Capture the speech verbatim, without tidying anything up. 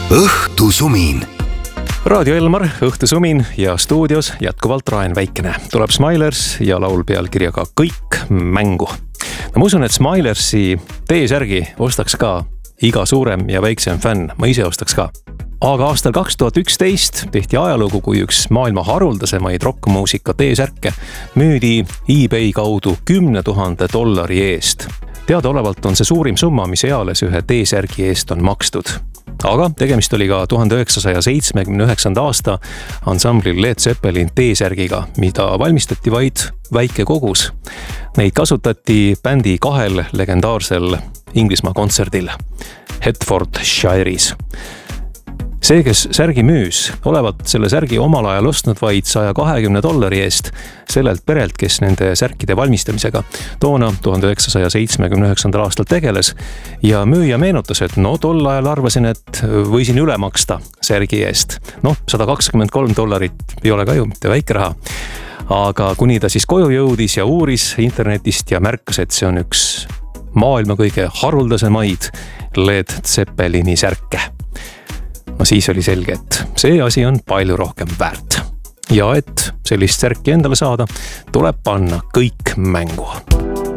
õhtusumin. Raadio Elmar, õhtusumin ja stuudios jätkuvalt Raen Väikene. Tuleb Smilers ja laul pealkirjaga Kõik mängu. No, ma usun, et Smilersi T-särgi ostaks ka iga suurem ja väiksem fänn. Ma ise ostaks ka. Aga aastal kaks tuhat üksteist tehti ajalugu, kui üks maailma haruldasemaid rockmuusika T-särke müüdi eBay kaudu kümne tuhande dollari eest. Teadaolevalt on see suurim summa, mis eales ühe T-särgi eest on makstud. Aga tegemist oli ka tuhande üheksasaja seitsmekümne üheksanda aasta ansamblil Led Zeppelin T-särgiga, mida valmistati vaid väike kogus. Neid kasutati bändi kahel legendaarsel Inglismaa kontserdil Hertfordshire'is. See, kes särgi müüs, olevat selle särgi omal ajal ostnud vaid saja kahekümne dollari eest sellelt perelt, kes nende särkide valmistamisega toona tuhande üheksasaja seitsmekümne üheksandal aastal tegeles. Ja müüja meenutas, et no tol ajal arvasin, et võisin üle maksta särgi eest. Noh, sada kakskümmend kolm dollarit ei ole ka ju mitte väike raha. Aga kuni ta siis koju jõudis ja uuris internetist ja märkas, et see on üks maailma kõige haruldasemaid Led Zeppelini särke. No siis oli selge, et see asi on palju rohkem väärt. Ja et sellist särki endale saada, tuleb panna kõik mängu.